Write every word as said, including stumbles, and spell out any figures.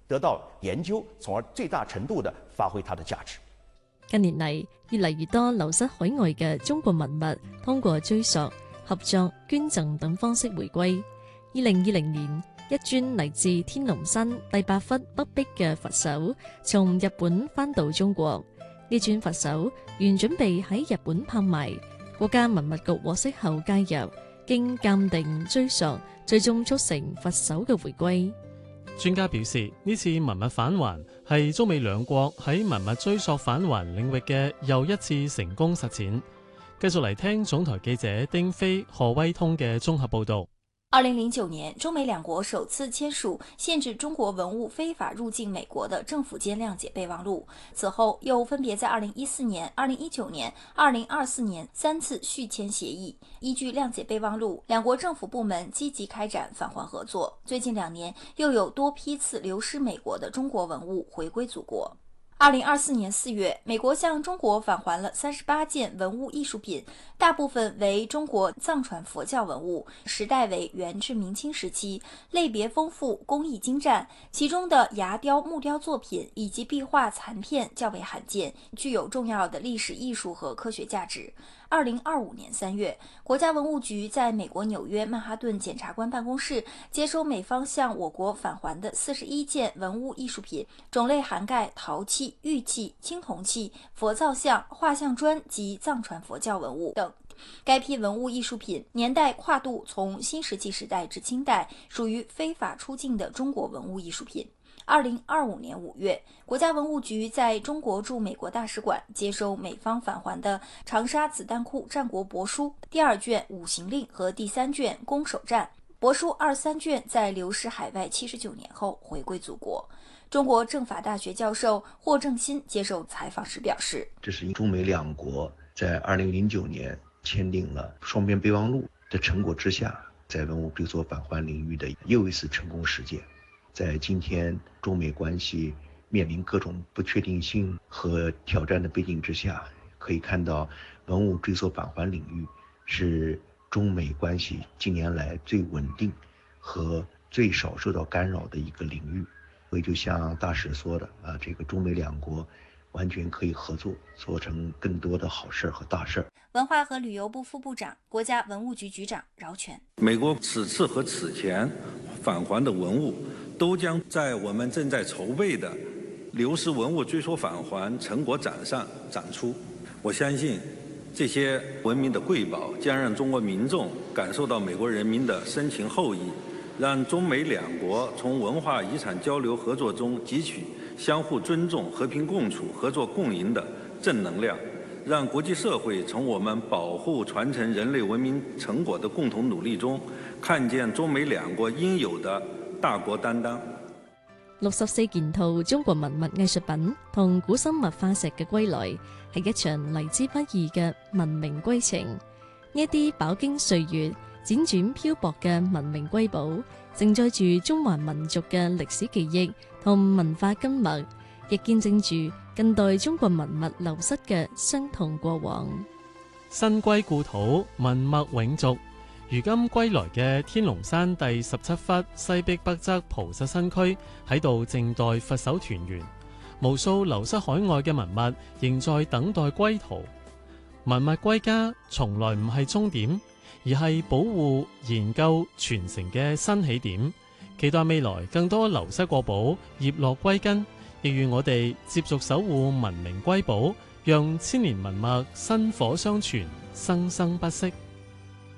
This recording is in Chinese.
得到研究，從而最大程度地發揮它的價值。 近年嚟，越嚟越多流失海外嘅中國文物，通過追溯、合作、捐贈等方式回歸。二零二零年，一尊嚟自天龍山第八窟北壁嘅佛手，從日本返到中國。呢尊佛手原準備喺日本拍賣，國家文物局獲悉後介入，經鑑定追溯，最終促成佛手嘅回歸。 專家表示，呢次文物返還係中美兩國喺文物追溯返還領域嘅又一次成功實踐。繼續嚟聽總台記者丁飛、何威通嘅綜合報導。 二零零九年，中美兩國首次簽署限制中國文物非法入境美國的政府間諒解備忘錄。此後，又分別在二零一四年、二零一九年、二零二四年三次續簽協議。依據諒解備忘錄，兩國政府部門積極開展返還合作。最近兩年，又有多批次流失美國的中國文物回歸祖國。二零二四年四月，美國向中國返還了三十八件文物藝術品，大部分為中國藏傳佛教文物，時代為元至明清時期，類別豐富，工藝精湛，其中的牙雕、木雕作品以及壁畫殘片較為罕見，具有重要的歷史藝術和科學價值。二零二五年三月，國家文物局在美國紐約曼哈頓檢察官辦公室接收美方向我國返還的四十一件文物藝術品，種類涵蓋陶器、玉器、青銅器、佛造像、畫像磚及藏傳佛教文物等。該批文物藝術品年代跨度從新石器時代至清代，屬於非法出境的中國文物藝術品。二零二五年五月，國家文物局在中國駐美國大使館接收美方返還的長沙子彈庫戰國帛書第二卷《五行令》和第三卷《攻守戰》帛書二三卷，在流失海外七十九年後回歸祖國。中國政法大學教授霍正新接受採訪時表示， 這是中美兩國在二零零九年簽訂了雙邊備忘錄的成果之下，在文物追溯返還領域的又一次成功實踐。在今天中美關係面臨各種不確定性和挑戰的背景之下，可以看到文物追溯返還領域是中美關係近年來最穩定和最少受到干擾的一個領域。所以就像大使說的啊，這個中美兩國完全可以合作，做成更多的好事和大事。 文化和旅遊部副部長、國家文物局局長饒全， 美國此次和此前返還的文物都將在我們正在籌備的流失文物追溯返還成果展上展出。我相信這些文明的瑰寶將讓中國民眾感受到美國人民的深情厚誼，讓中美兩國從文化遺產交流合作中汲取相互尊重、和平共處、合作共贏的正能量，讓國際社會從我們保護傳承人類文明成果的共同努力中，看見中美兩國應有的大國擔當。 六十四件套中國文物藝術品同古生物化石嘅歸來，係一場嚟之不易嘅文明歸程。呢一啲飽經歲月、輾轉漂泊嘅文明瑰寶，承載住中華民族嘅歷史記憶同文化根脈，亦見證住近代中國文物流失嘅傷痛過往。 新歸故土，文物永續。如今歸來嘅天龍山第十七窟西壁北側菩薩新區喺度靜待佛手團圓，無數流失海外嘅文物仍在等待歸途。文物歸家從來唔係終點，而係保護、研究、傳承嘅新起點。期待未來更多流失國寶葉落歸根，亦願我哋接續守護文明瑰寶，讓千年文物薪火相傳，生生不息。